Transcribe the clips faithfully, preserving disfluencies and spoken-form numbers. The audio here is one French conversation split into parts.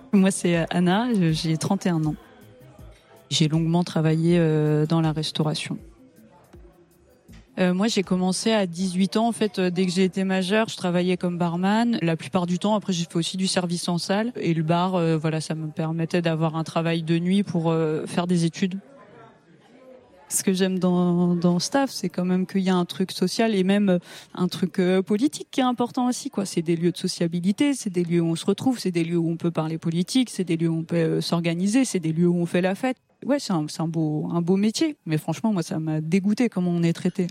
Moi, c'est Anna, j'ai trente et un ans. J'ai longuement travaillé dans la restauration. Euh, moi, j'ai commencé à dix-huit ans. En fait, dès que j'ai été majeure, je travaillais comme barman. La plupart du temps, après, j'ai fait aussi du service en salle. Et le bar, euh, voilà, ça me permettait d'avoir un travail de nuit pour euh, faire des études. Ce que j'aime dans, dans Staff, c'est quand même qu'il y a un truc social et même un truc euh, politique qui est important aussi, quoi. C'est des lieux de sociabilité, c'est des lieux où on se retrouve, c'est des lieux où on peut parler politique, c'est des lieux où on peut euh, s'organiser, c'est des lieux où on fait la fête. Ouais, c'est un, c'est un beau, un beau métier. Mais franchement, moi, ça m'a dégoûté comment on est traité.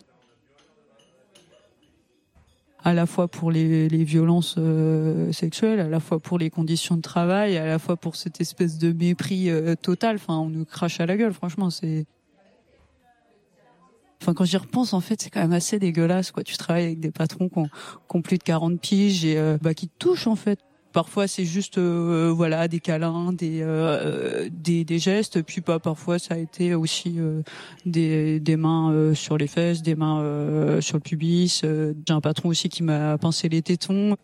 À la fois pour les, les violences euh, sexuelles, à la fois pour les conditions de travail, à la fois pour cette espèce de mépris euh, total. Enfin, on nous crache à la gueule, franchement, c'est... Enfin, quand j'y repense, en fait, c'est quand même assez dégueulasse, quoi. Tu travailles avec des patrons qui ont, qui ont plus de quarante piges et euh, bah, qui te touchent, en fait. Parfois, c'est juste, euh, voilà, des câlins, des, euh, des, des gestes. Puis, bah, parfois, ça a été aussi euh, des, des mains euh, sur les fesses, des mains euh, sur le pubis. Euh, j'ai un patron aussi qui m'a pincé les tétons.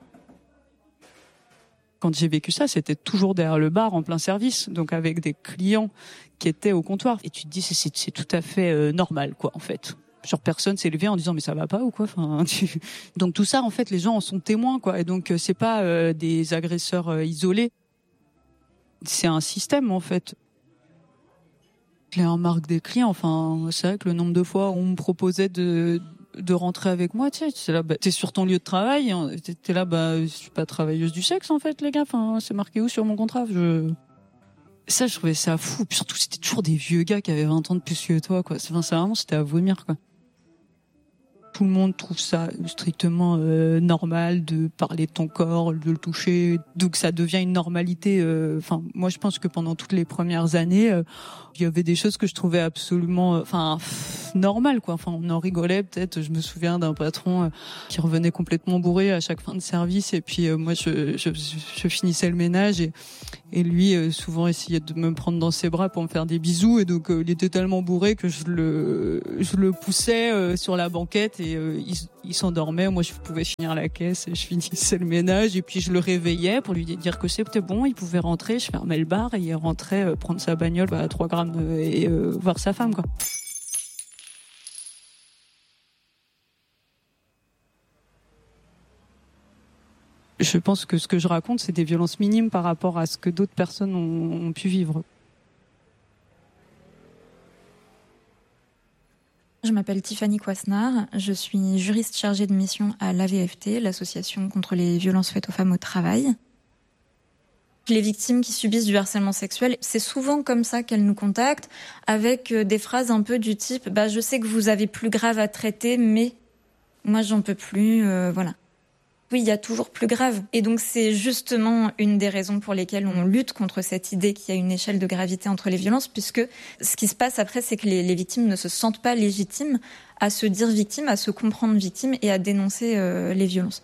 Quand j'ai vécu ça, c'était toujours derrière le bar, en plein service, donc avec des clients qui étaient au comptoir. Et tu te dis, c'est, c'est, c'est tout à fait euh, normal, quoi, en fait. Genre, personne s'est levé en disant, mais ça va pas ou quoi, enfin, tu... Donc tout ça, en fait, les gens en sont témoins, quoi. Et donc, c'est pas euh, des agresseurs euh, isolés. C'est un système, en fait. Je les remarque des clients, enfin, c'est vrai que le nombre de fois où on me proposait de... de rentrer avec moi, tu sais, c'est là, bah, t'es sur ton lieu de travail, t'es, t'es là, bah, je suis pas travailleuse du sexe, en fait, les gars, enfin, c'est marqué où sur mon contrat, je... Ça, je trouvais ça fou, puis surtout, c'était toujours des vieux gars qui avaient vingt ans de plus que toi, quoi, enfin, c'est vraiment, c'était à vomir, quoi. Tout le monde trouve ça strictement euh, normal de parler de ton corps, de le toucher, donc ça devient une normalité. Enfin, euh, moi, je pense que pendant toutes les premières années, euh, il y avait des choses que je trouvais absolument, enfin, euh, normales, quoi. Enfin, on en rigolait peut-être. Je me souviens d'un patron euh, qui revenait complètement bourré à chaque fin de service, et puis euh, moi, je, je, je finissais le ménage et, et lui, euh, souvent essayait de me prendre dans ses bras pour me faire des bisous, et donc euh, il était tellement bourré que je le, je le poussais euh, sur la banquette. Et Et euh, il, il s'endormait, moi je pouvais finir la caisse et je finissais le ménage, et puis je le réveillais pour lui dire que c'était bon, il pouvait rentrer, je fermais le bar et il rentrait euh, prendre sa bagnole bah, à trois grammes euh, et euh, voir sa femme, quoi. Je pense que ce que je raconte, c'est des violences minimes par rapport à ce que d'autres personnes ont, ont pu vivre. Je m'appelle Tiffany Coisnard, je suis juriste chargée de mission à l'A V F T, l'association contre les violences faites aux femmes au travail. Les victimes qui subissent du harcèlement sexuel, c'est souvent comme ça qu'elles nous contactent, avec des phrases un peu du type bah, « je sais que vous avez plus grave à traiter, mais moi j'en peux plus, euh, voilà ». Oui, il y a toujours plus grave. Et donc c'est justement une des raisons pour lesquelles on lutte contre cette idée qu'il y a une échelle de gravité entre les violences, puisque ce qui se passe après, c'est que les, les victimes ne se sentent pas légitimes à se dire victimes, à se comprendre victimes et à dénoncer euh, les violences.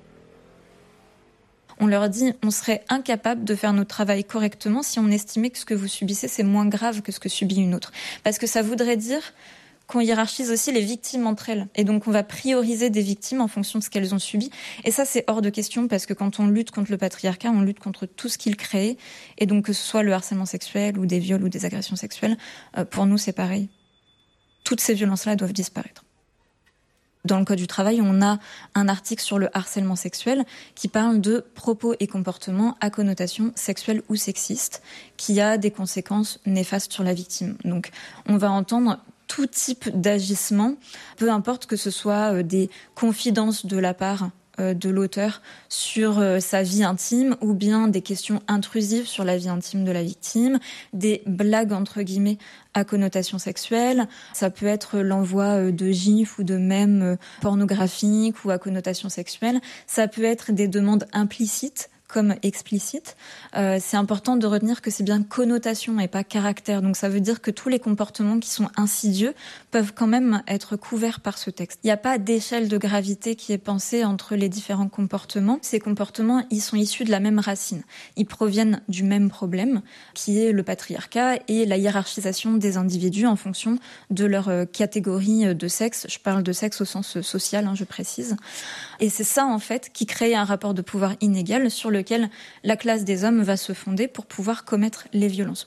On leur dit, on serait incapable de faire notre travail correctement si on estimait que ce que vous subissez, c'est moins grave que ce que subit une autre. Parce que ça voudrait dire qu'on hiérarchise aussi les victimes entre elles. Et donc, on va prioriser des victimes en fonction de ce qu'elles ont subi. Et ça, c'est hors de question parce que quand on lutte contre le patriarcat, on lutte contre tout ce qu'il crée. Et donc, que ce soit le harcèlement sexuel ou des viols ou des agressions sexuelles, euh, pour nous, c'est pareil. Toutes ces violences-là doivent disparaître. Dans le Code du travail, on a un article sur le harcèlement sexuel qui parle de propos et comportements à connotation sexuelle ou sexiste, qui a des conséquences néfastes sur la victime. Donc, on va entendre tout type d'agissement, peu importe que ce soit des confidences de la part de l'auteur sur sa vie intime ou bien des questions intrusives sur la vie intime de la victime, des blagues entre guillemets à connotation sexuelle. Ça peut être l'envoi de gifs ou de mèmes pornographiques ou à connotation sexuelle. Ça peut être des demandes implicites comme explicite. Euh, c'est important de retenir que c'est bien connotation et pas caractère. Donc ça veut dire que tous les comportements qui sont insidieux peuvent quand même être couverts par ce texte. Il n'y a pas d'échelle de gravité qui est pensée entre les différents comportements. Ces comportements, ils sont issus de la même racine. Ils proviennent du même problème, qui est le patriarcat et la hiérarchisation des individus en fonction de leur catégorie de sexe. Je parle de sexe au sens social, hein, je précise. Et c'est ça, en fait, qui crée un rapport de pouvoir inégal sur le lequel la classe des hommes va se fonder pour pouvoir commettre les violences.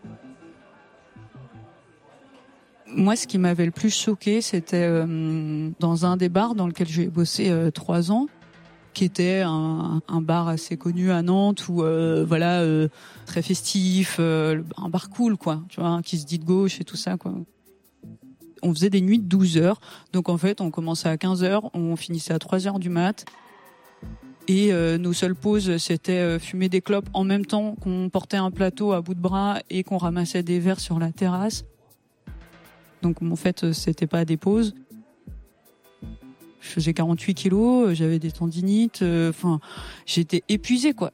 Moi, ce qui m'avait le plus choqué, c'était euh, dans un des bars dans lequel j'ai bossé euh, trois ans, qui était un, un bar assez connu à Nantes, où euh, voilà, euh, très festif, euh, un bar cool, quoi, tu vois, qui se dit de gauche et tout ça, quoi. On faisait des nuits de douze heures, donc en fait, on commençait à quinze heures, on finissait à trois heures du mat. Et euh, nos seules pauses, c'était euh, fumer des clopes en même temps qu'on portait un plateau à bout de bras et qu'on ramassait des verres sur la terrasse. Donc en fait, c'était pas des pauses. Je faisais quarante-huit kilos, j'avais des tendinites, enfin, euh, j'étais épuisée, quoi.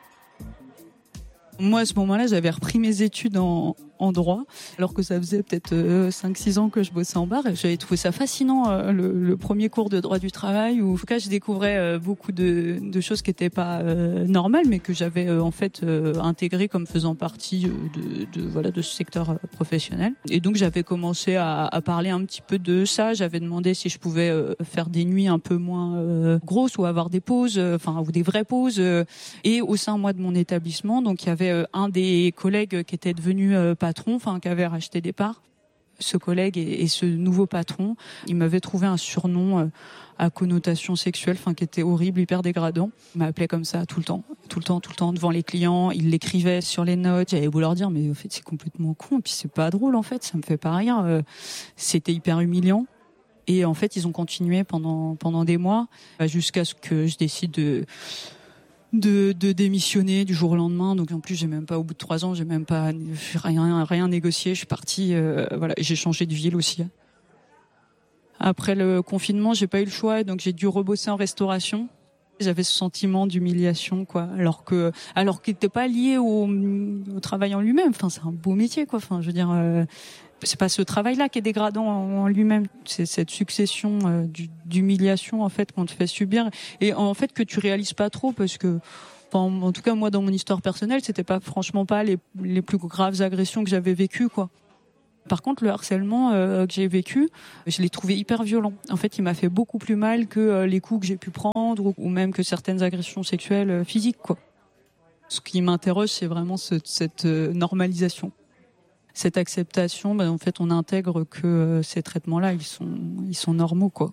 Moi, à ce moment-là, j'avais repris mes études en, en droit, alors que ça faisait peut-être euh, cinq six ans que je bossais en bar. Et j'avais trouvé ça fascinant, euh, le, le premier cours de droit du travail, où en tout cas, je découvrais euh, beaucoup de, de choses qui n'étaient pas euh, normales, mais que j'avais euh, en fait euh, intégrées comme faisant partie de, de, voilà, de ce secteur euh, professionnel. Et donc, j'avais commencé à, à parler un petit peu de ça. J'avais demandé si je pouvais euh, faire des nuits un peu moins euh, grosses ou avoir des pauses, enfin, euh, ou des vraies pauses. Euh, et au sein, moi, de mon établissement, donc il y avait un des collègues qui était devenu euh, patron, enfin qui avait racheté des parts. Ce collègue et, et ce nouveau patron, il m'avait trouvé un surnom euh, à connotation sexuelle, enfin qui était horrible, hyper dégradant. Il m'appelait comme ça tout le temps, tout le temps, tout le temps devant les clients. Il l'écrivait sur les notes. J'avais beau leur dire, mais en fait c'est complètement con, et puis c'est pas drôle en fait, ça me fait pas rire. Euh, c'était hyper humiliant. Et en fait, ils ont continué pendant pendant des mois, jusqu'à ce que je décide de De, de démissionner du jour au lendemain. Donc en plus, j'ai même pas, au bout de trois ans, j'ai même pas rien, rien négocié. Je suis partie, euh, voilà, j'ai changé de ville aussi. Après le confinement, j'ai pas eu le choix, donc j'ai dû rebosser en restauration. J'avais ce sentiment d'humiliation, quoi, alors que, alors qu'il n'était pas lié au, au travail en lui-même. Enfin, c'est un beau métier, quoi. Enfin, je veux dire, euh, c'est pas ce travail-là qui est dégradant en, en lui-même. C'est cette succession euh, d'humiliation, en fait, qu'on te fait subir, et en fait que tu réalises pas trop, parce que, enfin, en tout cas, moi, dans mon histoire personnelle, c'était pas, franchement, pas les, les plus graves agressions que j'avais vécues, quoi. Par contre, le harcèlement euh, que j'ai vécu, je l'ai trouvé hyper violent. En fait, il m'a fait beaucoup plus mal que euh, les coups que j'ai pu prendre, ou, ou même que certaines agressions sexuelles euh, physiques, quoi. Ce qui m'interroge, c'est vraiment ce, cette euh, normalisation, cette acceptation. Ben, en fait, on intègre que euh, ces traitements-là, ils sont, ils sont normaux, quoi.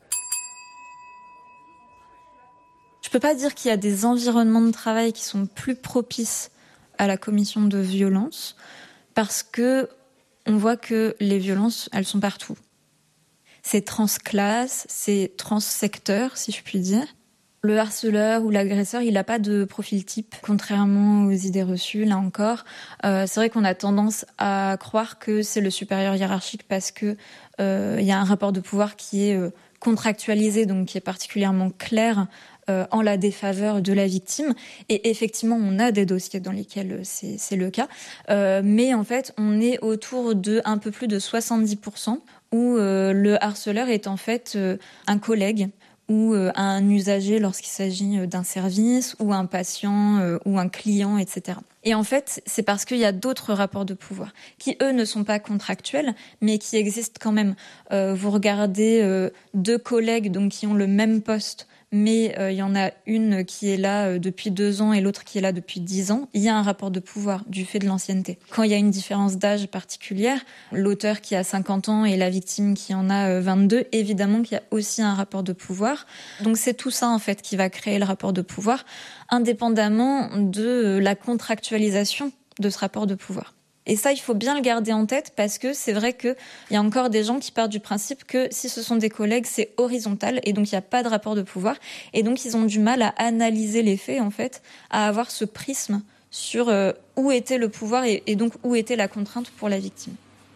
Je peux pas dire qu'il y a des environnements de travail qui sont plus propices à la commission de violences, parce que on voit que les violences, elles sont partout. C'est transclasse, c'est transsecteur, si je puis dire. Le harceleur ou l'agresseur, il n'a pas de profil type, contrairement aux idées reçues, là encore. Euh, c'est vrai qu'on a tendance à croire que c'est le supérieur hiérarchique parce que euh, y a un rapport de pouvoir qui est euh, contractualisé, donc qui est particulièrement clair euh, en la défaveur de la victime. Et effectivement, on a des dossiers dans lesquels c'est, c'est le cas. Euh, mais en fait, on est autour de un peu plus de soixante-dix pour cent où euh, le harceleur est en fait euh, un collègue ou euh, un usager lorsqu'il s'agit d'un service, ou un patient, euh, ou un client, et cetera. Et en fait, c'est parce qu'il y a d'autres rapports de pouvoir qui, eux, ne sont pas contractuels, mais qui existent quand même. Euh, vous regardez euh, deux collègues donc qui ont le même poste, mais euh, il y en a une qui est là euh, depuis deux ans et l'autre qui est là depuis dix ans. Il y a un rapport de pouvoir du fait de l'ancienneté. Quand il y a une différence d'âge particulière, l'auteur qui a cinquante ans et la victime qui en a euh, vingt-deux, évidemment qu'il y a aussi un rapport de pouvoir. Donc c'est tout ça en fait qui va créer le rapport de pouvoir, indépendamment de la contractualisation de ce rapport de pouvoir. Et ça, il faut bien le garder en tête, parce que c'est vrai qu'il y a encore des gens qui partent du principe que si ce sont des collègues, c'est horizontal, et donc il n'y a pas de rapport de pouvoir. Et donc ils ont du mal à analyser les faits, en fait, à avoir ce prisme sur euh, où était le pouvoir et, et donc où était la contrainte pour la victime.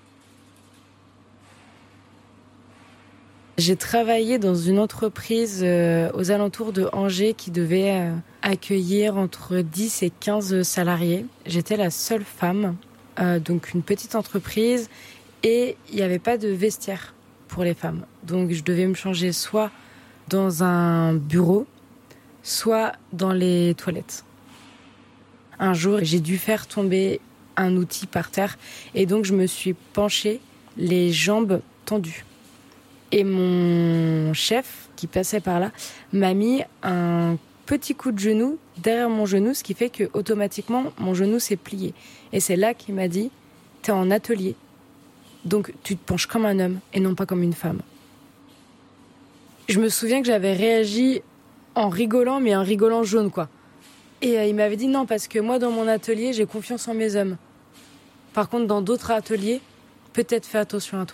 J'ai travaillé dans une entreprise euh, aux alentours de Angers qui devait euh, accueillir entre dix et quinze salariés. J'étais la seule femme. Euh, donc une petite entreprise, et il n'y avait pas de vestiaire pour les femmes. Donc je devais me changer soit dans un bureau, soit dans les toilettes. Un jour, j'ai dû faire tomber un outil par terre, et donc je me suis penchée, les jambes tendues. Et mon chef, qui passait par là, m'a mis un petit coup de genou derrière mon genou, ce qui fait que automatiquement mon genou s'est plié. Et c'est là qu'il m'a dit « T'es en atelier, donc tu te penches comme un homme et non pas comme une femme. » Je me souviens que j'avais réagi en rigolant, mais en rigolant jaune, quoi. Et euh, il m'avait dit « Non, parce que moi, dans mon atelier, j'ai confiance en mes hommes. Par contre, dans d'autres ateliers, peut-être fais attention à toi. »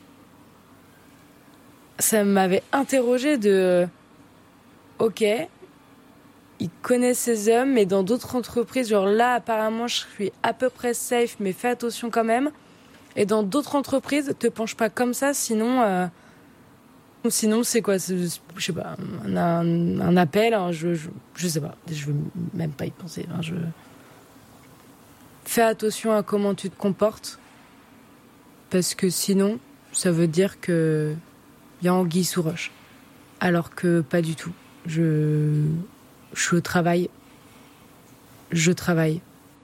Ça m'avait interrogée de « Ok, il connaît ses hommes, mais dans d'autres entreprises, genre là, apparemment, je suis à peu près safe, mais fais attention quand même. Et dans d'autres entreprises, te penche pas comme ça, sinon... Euh, Sinon, c'est quoi c'est, je sais pas, un, un, un appel, hein, je, je, je sais pas, je veux même pas y penser. Hein, je... Fais attention à comment tu te comportes, parce que sinon, ça veut dire que il y a anguille sous roche. Alors que pas du tout. Je, je suis au travail, je travaille.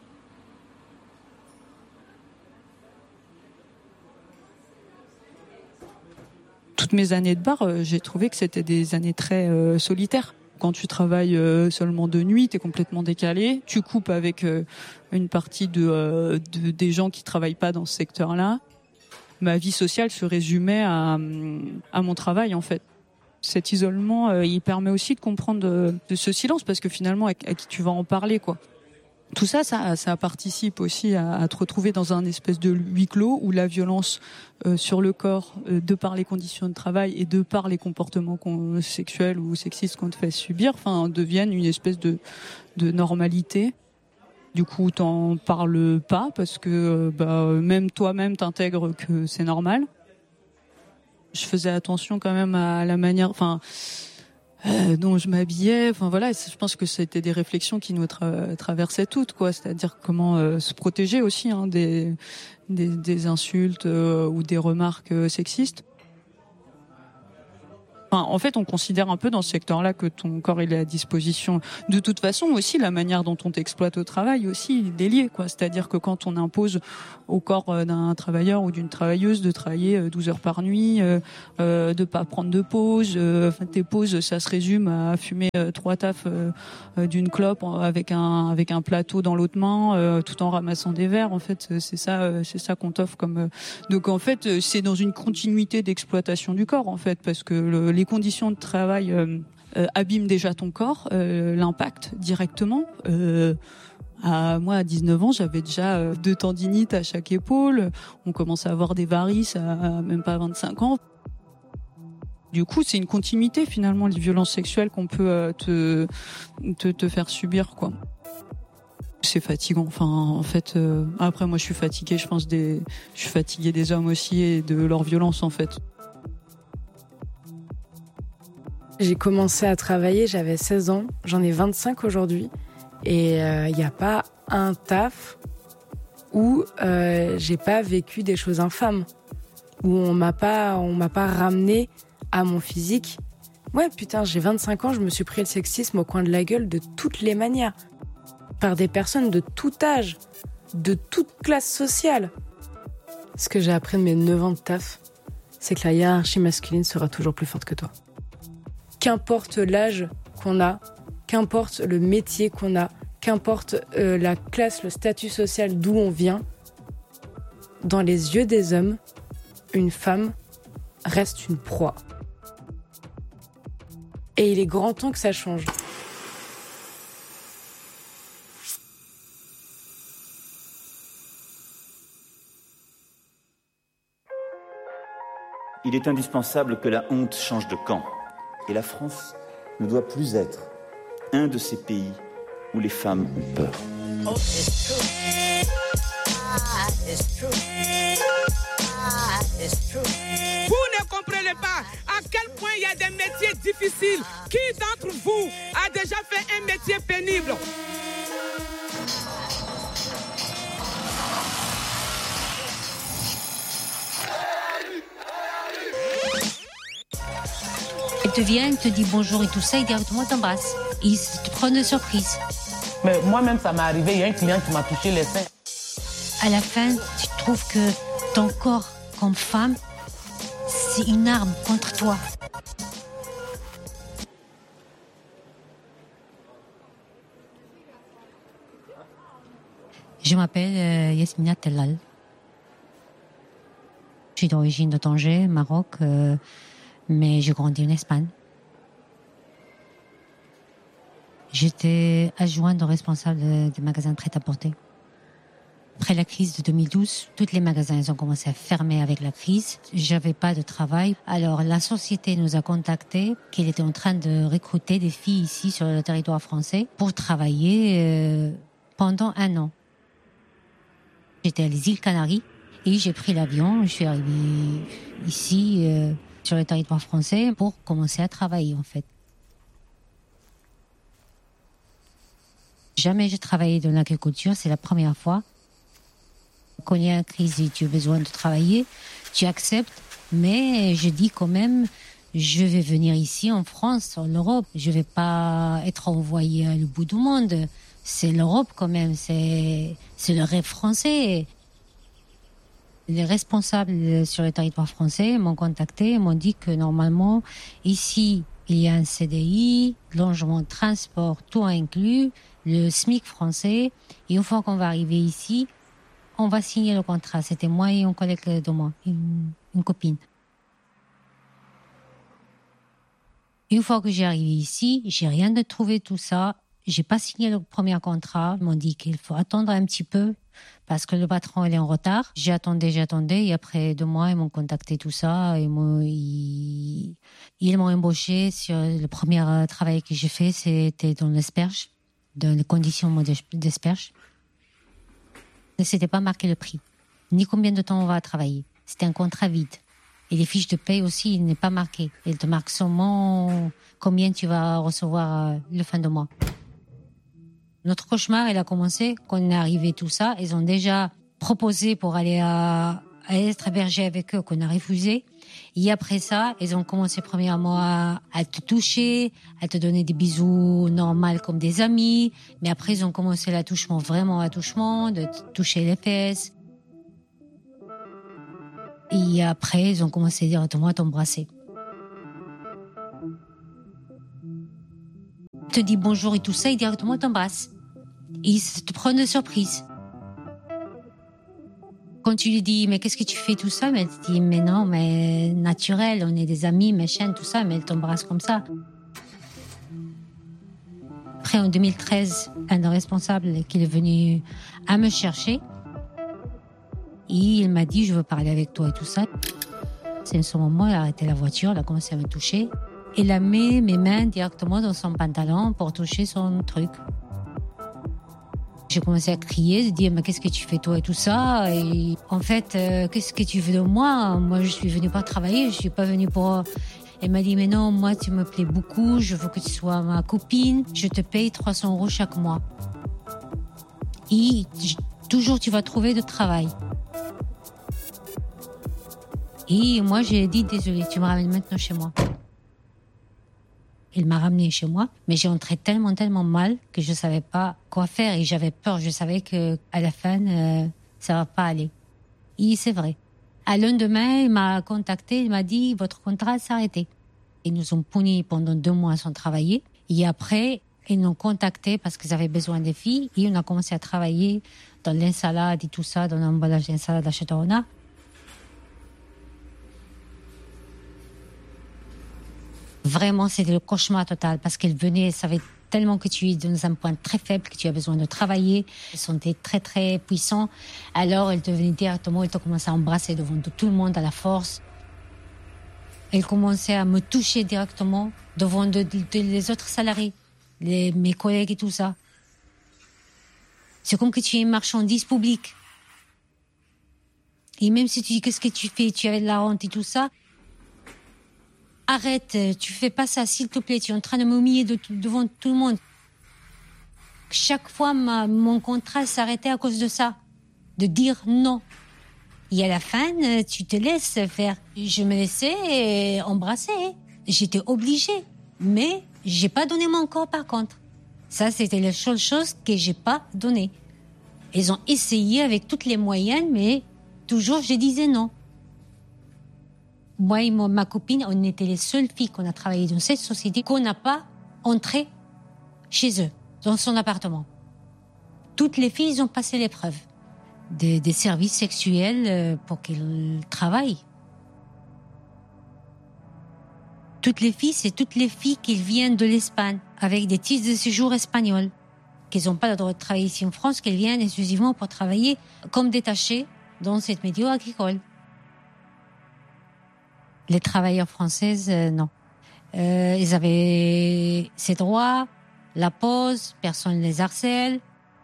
Toutes mes années de bar, euh, j'ai trouvé que c'était des années très euh, solitaires. Quand tu travailles euh, seulement de nuit, t'es complètement décalé. Tu coupes avec euh, une partie de, euh, de des gens qui travaillent pas dans ce secteur-là. Ma vie sociale se résumait à, à mon travail, en fait. Cet isolement, euh, il permet aussi de comprendre de, de ce silence, parce que finalement, à, à qui tu vas en parler, quoi. Tout ça, ça, ça participe aussi à, à te retrouver dans un espèce de huis clos où la violence euh, sur le corps, euh, de par les conditions de travail et de par les comportements qu'on, sexuels ou sexistes qu'on te fait subir, enfin, deviennent une espèce de, de normalité. Du coup, t'en parles pas parce que bah, même toi-même t'intègres que c'est normal. Je faisais attention quand même à la manière, enfin. Euh, dont je m'habillais, enfin voilà, je pense que c'était des réflexions qui nous tra- traversaient toutes, quoi. C'est-à-dire comment euh, se protéger aussi hein, des, des des insultes euh, ou des remarques euh, sexistes. Enfin, en fait, on considère un peu dans ce secteur-là que ton corps il est à disposition. De toute façon, aussi la manière dont on t'exploite au travail aussi, il est lié, quoi. C'est-à-dire que quand on impose au corps d'un travailleur ou d'une travailleuse de travailler douze heures par nuit, euh, euh, de pas prendre de pause, euh, enfin tes pauses, ça se résume à fumer euh, trois tafs euh, d'une clope avec un avec un plateau dans l'autre main, euh, tout en ramassant des verres. En fait, c'est ça, euh, c'est ça qu'on t'offre comme. Euh... Donc en fait, c'est dans une continuité d'exploitation du corps, en fait, parce que le, les conditions de travail euh, euh, abîment déjà ton corps, euh, l'impact directement. Euh, à, moi, à dix-neuf ans, j'avais déjà euh, deux tendinites à chaque épaule. On commençait à avoir des varices à, à même pas vingt-cinq ans. Du coup, c'est une continuité finalement, les violences sexuelles qu'on peut euh, te, te te faire subir, quoi. C'est fatigant. Enfin, en fait, euh, après, moi, je suis fatiguée. Je pense des, je suis fatiguée des hommes aussi et de leur violence, en fait. J'ai commencé à travailler, j'avais seize ans, j'en ai vingt-cinq aujourd'hui, et il euh, n'y a pas un taf où euh, j'ai pas vécu des choses infâmes, où on m'a pas, on m'a pas ramené à mon physique. Ouais, putain, j'ai vingt-cinq ans, je me suis pris le sexisme au coin de la gueule de toutes les manières, par des personnes de tout âge, de toute classe sociale. Ce que j'ai appris de mes neuf ans de taf, c'est que la hiérarchie masculine sera toujours plus forte que toi. Qu'importe l'âge qu'on a, qu'importe le métier qu'on a, qu'importe euh, la classe, le statut social d'où on vient, dans les yeux des hommes, une femme reste une proie. Et il est grand temps que ça change. Il est indispensable que la honte change de camp. Et la France ne doit plus être un de ces pays où les femmes ont peur. Oh, it's true. Ah, it's true. Ah, it's true. Vous ne comprenez pas à quel point il y a des métiers difficiles. Qui d'entre vous a déjà fait un métier pénible? Elle te vient, elle te dit bonjour et tout ça, et directement t'embrasse. Ils te prennent de surprise. Mais moi-même, ça m'est arrivé, il y a un client qui m'a touché les seins. À la fin, tu trouves que ton corps, comme femme, c'est une arme contre toi. Je m'appelle euh, Yasmina Tellal. Je suis d'origine de Tanger, Maroc, euh, mais j'ai grandi en Espagne. J'étais adjointe au responsable des magasins de prêt-à-porter. Après la crise de deux mille douze, tous les magasins ils ont commencé à fermer avec la crise. J'avais pas de travail. Alors la société nous a contactés qu'elle était en train de recruter des filles ici sur le territoire français pour travailler euh, pendant un an. J'étais à les îles Canaries et j'ai pris l'avion. Je suis arrivée ici euh, sur le territoire français pour commencer à travailler en fait. Jamais j'ai travaillé dans l'agriculture, c'est la première fois. Quand il y a une crise et tu as besoin de travailler, tu acceptes, mais je dis quand même, je vais venir ici en France, en Europe. Je vais pas être envoyée à le bout du monde. C'est l'Europe quand même, c'est, c'est le rêve français. Les responsables sur le territoire français m'ont contacté, m'ont dit que normalement, ici, il y a un C D I, logement, transport, tout inclus, le SMIC français. Et une fois qu'on va arriver ici, on va signer le contrat. C'était moi et un collègue de moi, une, une copine. Une fois que j'ai arrivé ici, j'ai rien de trouvé tout ça. J'ai pas signé le premier contrat. Ils m'ont dit qu'il faut attendre un petit peu parce que le patron il est en retard. J'ai attendu, j'ai attendu et après deux mois ils m'ont contacté tout ça. Ils m'ont, ils, ils m'ont embauché sur le premier travail que j'ai fait, c'était dans l'asperge, dans les conditions d'asperge. C'était pas marqué le prix, ni combien de temps on va travailler. C'était un contrat vide. Et les fiches de paye aussi, il n'est pas marqué. Il te marque seulement combien tu vas recevoir le fin de mois. Notre cauchemar, il a commencé quand on est arrivé tout ça. Ils ont déjà proposé pour aller à, à être hébergé avec eux, qu'on a refusé. Et après ça, ils ont commencé premièrement à, à te toucher, à te donner des bisous normaux comme des amis. Mais après, ils ont commencé l'attouchement, vraiment l'attouchement, de te toucher les fesses. Et après, ils ont commencé directement à t'embrasser. Ils te disent bonjour et tout ça, et directement t'embrassent. Et ils te prennent de surprise. Quand tu lui dis, mais qu'est-ce que tu fais tout ça? Mais elle te dit, mais non, mais naturel, on est des amis, machin, tout ça, mais elle t'embrasse comme ça. Après, en deux mille treize, un responsable qui est venu à me chercher, et il m'a dit, je veux parler avec toi et tout ça. C'est en ce moment, il a arrêté la voiture, il a commencé à me toucher. Il a mis mes mains directement dans son pantalon pour toucher son truc. J'ai commencé à crier, de dire mais qu'est-ce que tu fais toi et tout ça. Et en fait, euh, qu'est-ce que tu veux de moi? Moi, je suis venue pas travailler, je suis pas venue pour. Elle m'a dit mais non, moi tu me plais beaucoup, je veux que tu sois ma copine, je te paye trois cents euros chaque mois. Et toujours tu vas trouver de travail. Et moi j'ai dit désolé, tu me ramènes maintenant chez moi. Il m'a ramené chez moi, mais j'ai entré tellement, tellement mal que je savais pas quoi faire et j'avais peur. Je savais que à la fin, euh, ça va pas aller. Et c'est vrai. À lendemain, il m'a contacté, il m'a dit votre contrat s'est arrêté. Ils nous ont punis pendant deux mois sans travailler. Et après, ils nous ont contacté parce qu'ils avaient besoin des filles et on a commencé à travailler dans l'insalade et tout ça, dans l'emballage d'insalade à Châteaurenard. Vraiment, c'était le cauchemar total parce qu'elle venait, elle savait tellement que tu es dans un point très faible, que tu as besoin de travailler. Ils sont très, très puissants. Alors, elle te venait directement, elle te commençait à embrasser devant tout le monde à la force. Elle commençait à me toucher directement devant de, de, de les autres salariés, les, mes collègues et tout ça. C'est comme que tu es une marchandise publique. Et même si tu dis qu'est-ce que tu fais, tu avais de la honte et tout ça, arrête, tu fais pas ça, s'il te plaît, tu es en train de m'humilier de, devant tout le monde. Chaque fois, ma, mon contrat s'arrêtait à cause de ça, de dire non. Et à la fin, tu te laisses faire. Je me laissais embrasser. J'étais obligée, mais j'ai pas donné mon corps par contre. Ça, c'était la seule chose que j'ai pas donnée. Ils ont essayé avec tous les moyens, mais toujours je disais non. Moi et ma copine, on était les seules filles qu'on a travaillé dans cette société qu'on n'a pas entré chez eux, dans son appartement. Toutes les filles ont passé l'épreuve des, des services sexuels pour qu'elles travaillent. Toutes les filles, c'est toutes les filles qui viennent de l'Espagne avec des titres de séjour espagnols, qui n'ont pas le droit de travailler ici en France, qu'elles viennent exclusivement pour travailler comme détachées dans cette météo agricole. Les travailleurs françaises, euh, non. Euh, ils avaient ces droits, la pause, personne ne les harcèle.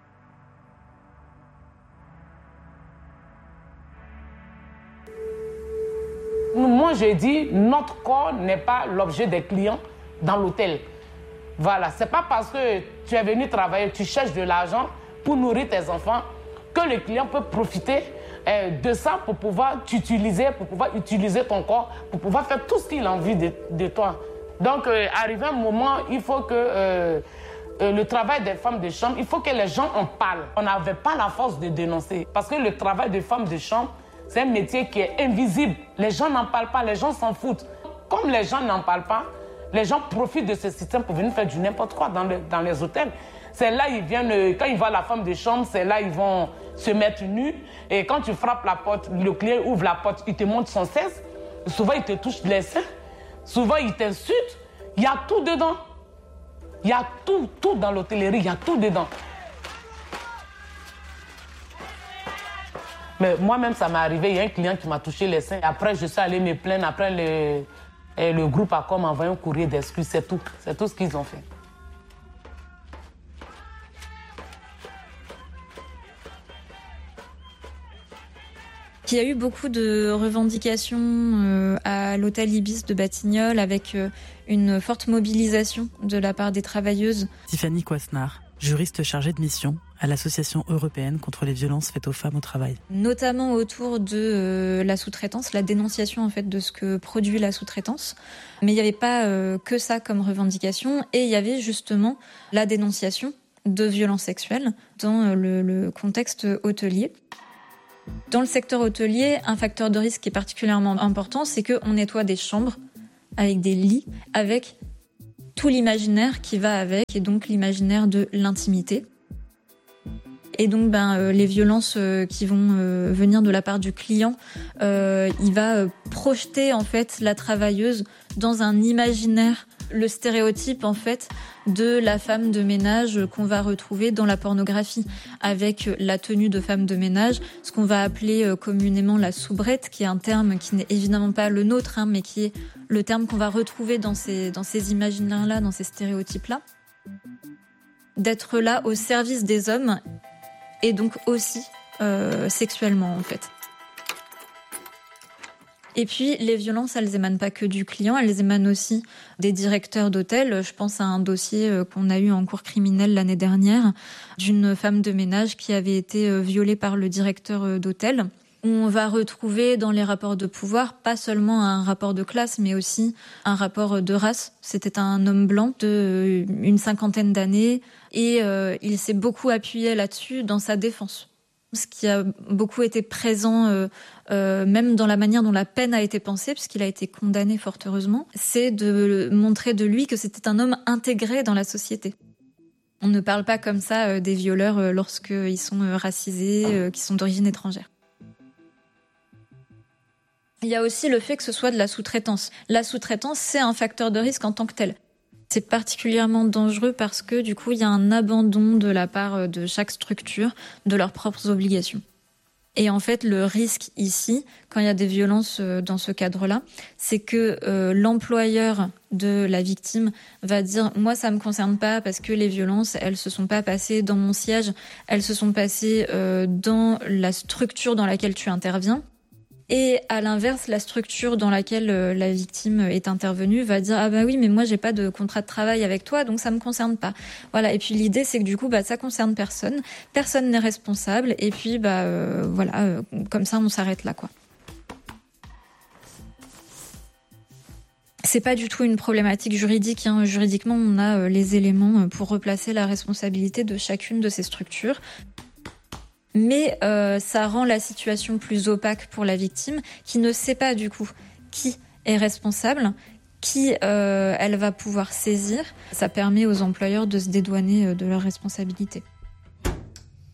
Moi, je dis, notre corps n'est pas l'objet des clients dans l'hôtel. Voilà, c'est pas parce que tu es venu travailler, tu cherches de l'argent pour nourrir tes enfants, que le client peut profiter euh, de ça pour pouvoir t'utiliser, pour pouvoir utiliser ton corps, pour pouvoir faire tout ce qu'il a envie de, de toi. Donc, euh, arrivé un moment, il faut que euh, euh, le travail des femmes de chambre, il faut que les gens en parlent. On n'avait pas la force de dénoncer, parce que le travail des femmes de chambre, c'est un métier qui est invisible. Les gens n'en parlent pas, les gens s'en foutent. Comme les gens n'en parlent pas, les gens profitent de ce système pour venir faire du n'importe quoi dans, le, dans les hôtels. C'est là ils viennent, quand ils voient la femme de chambre, c'est là ils vont se mettre nus. Et quand tu frappes la porte, le client ouvre la porte, il te montre son cesse. Souvent, il te touche les seins. Souvent, il t'insulte. Il y a tout dedans. Il y a tout, tout dans l'hôtellerie, il y a tout dedans. Mais moi-même, ça m'est arrivé, il y a un client qui m'a touché les seins. Après, je suis allée me plaindre. Après, le, le groupe a comme envoyé un courrier d'excuses. C'est tout. C'est tout ce qu'ils ont fait. Il y a eu beaucoup de revendications euh, à l'hôtel Ibis de Batignolles avec euh, une forte mobilisation de la part des travailleuses. Tiffany Coisnard, juriste chargée de mission à l'Association européenne contre les violences faites aux femmes au travail. Notamment autour de euh, la sous-traitance, la dénonciation en fait de ce que produit la sous-traitance. Mais il n'y avait pas euh, que ça comme revendication, et il y avait justement la dénonciation de violences sexuelles dans euh, le, le contexte hôtelier. Dans le secteur hôtelier, un facteur de risque qui est particulièrement important, c'est qu'on nettoie des chambres avec des lits, avec tout l'imaginaire qui va avec, et donc l'imaginaire de l'intimité. Et donc, ben, euh, les violences euh, qui vont euh, venir de la part du client, euh, il va euh, projeter en fait la travailleuse dans un imaginaire, le stéréotype en fait de la femme de ménage qu'on va retrouver dans la pornographie, avec la tenue de femme de ménage, ce qu'on va appeler euh, communément la soubrette, qui est un terme qui n'est évidemment pas le nôtre, hein, mais qui est le terme qu'on va retrouver dans ces dans ces imaginaires-là, dans ces stéréotypes-là, d'être là au service des hommes. Et donc aussi euh, sexuellement, en fait. Et puis, les violences, elles émanent pas que du client, elles émanent aussi des directeurs d'hôtel. Je pense à un dossier qu'on a eu en cour criminelle l'année dernière, d'une femme de ménage qui avait été violée par le directeur d'hôtel. On va retrouver dans les rapports de pouvoir pas seulement un rapport de classe, mais aussi un rapport de race. C'était un homme blanc de une cinquantaine d'années, et euh, il s'est beaucoup appuyé là-dessus dans sa défense. Ce qui a beaucoup été présent, euh, euh, même dans la manière dont la peine a été pensée, puisqu'il a été condamné fort heureusement, c'est de montrer de lui que c'était un homme intégré dans la société. On ne parle pas comme ça euh, des violeurs euh, lorsqu'ils sont euh, racisés, euh, qui sont d'origine étrangère. Il y a aussi le fait que ce soit de la sous-traitance. La sous-traitance, c'est un facteur de risque en tant que tel. C'est particulièrement dangereux parce que, du coup, il y a un abandon de la part de chaque structure de leurs propres obligations. Et en fait, le risque ici, quand il y a des violences dans ce cadre-là, c'est que euh, l'employeur de la victime va dire « moi, ça me concerne pas parce que les violences, elles se sont pas passées dans mon siège, elles se sont passées euh, dans la structure dans laquelle tu interviens ». Et à l'inverse, la structure dans laquelle la victime est intervenue va dire « ah bah oui, mais moi j'ai pas de contrat de travail avec toi, donc ça me concerne pas ». Voilà. Et puis l'idée, c'est que du coup, bah ça concerne personne, personne n'est responsable, et puis bah euh, voilà, euh, comme ça on s'arrête là, quoi. C'est pas du tout une problématique juridique, hein. Juridiquement, on a euh, les éléments pour replacer la responsabilité de chacune de ces structures. Mais euh, ça rend la situation plus opaque pour la victime, qui ne sait pas du coup qui est responsable, qui euh, elle va pouvoir saisir. Ça permet aux employeurs de se dédouaner de leurs responsabilités.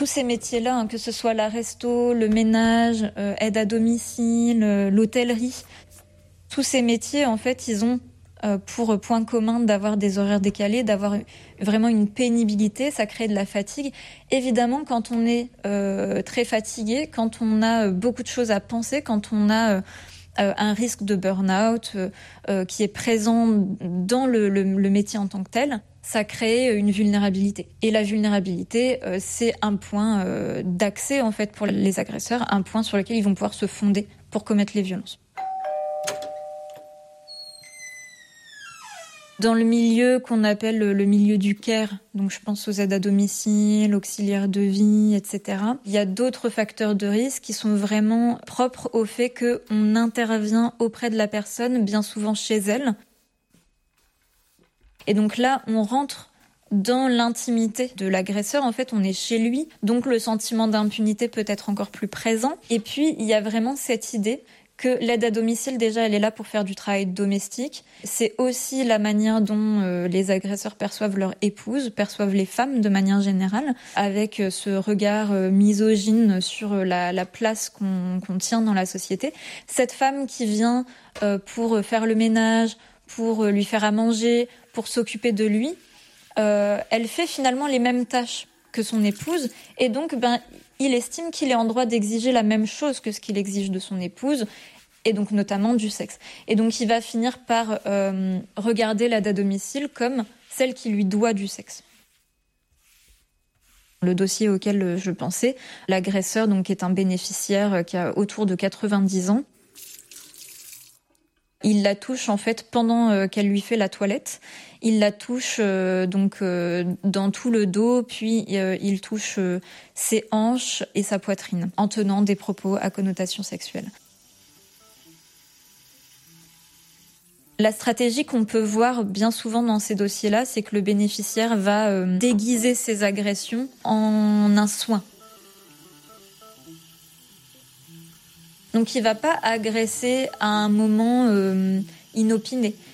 tous ces métiers-là, hein, que ce soit la resto, le ménage, euh, aide à domicile, euh, l'hôtellerie, tous ces métiers, en fait, ils ont euh, pour point commun d'avoir des horaires décalés, d'avoir vraiment une pénibilité, ça crée de la fatigue. Évidemment, quand on est euh, très fatigué, quand on a beaucoup de choses à penser, quand on a... Euh, Euh, un risque de burn-out euh, euh, qui est présent dans le, le, le métier en tant que tel, ça crée une vulnérabilité. Et la vulnérabilité, euh, c'est un point euh, d'accès en fait pour les agresseurs, un point sur lequel ils vont pouvoir se fonder pour commettre les violences. Dans le milieu qu'on appelle le milieu du care, donc je pense aux aides à domicile, auxiliaires de vie, et cetera, il y a d'autres facteurs de risque qui sont vraiment propres au fait qu'on intervient auprès de la personne, bien souvent chez elle. Et donc là, on rentre dans l'intimité de l'agresseur. En fait, on est chez lui, donc le sentiment d'impunité peut être encore plus présent. Et puis, il y a vraiment cette idée que l'aide à domicile, déjà, elle est là pour faire du travail domestique. C'est aussi la manière dont euh, les agresseurs perçoivent leur épouse, perçoivent les femmes de manière générale, avec euh, ce regard euh, misogyne sur euh, la, la place qu'on, qu'on tient dans la société. Cette femme qui vient euh, pour faire le ménage, pour euh, lui faire à manger, pour s'occuper de lui, euh, elle fait finalement les mêmes tâches que son épouse, et donc, ben, il estime qu'il est en droit d'exiger la même chose que ce qu'il exige de son épouse, et donc notamment du sexe. Et donc il va finir par euh, regarder l'aide à domicile comme celle qui lui doit du sexe. Le dossier auquel je pensais, l'agresseur donc est un bénéficiaire qui a autour de quatre-vingt-dix ans. Il la touche en fait pendant euh, qu'elle lui fait la toilette. Il la touche euh, donc euh, dans tout le dos, puis euh, il touche euh, ses hanches et sa poitrine en tenant des propos à connotation sexuelle. La stratégie qu'on peut voir bien souvent dans ces dossiers-là, c'est que le bénéficiaire va euh, déguiser ses agressions en un soin. Donc il ne va pas agresser à un moment euh, inopiné.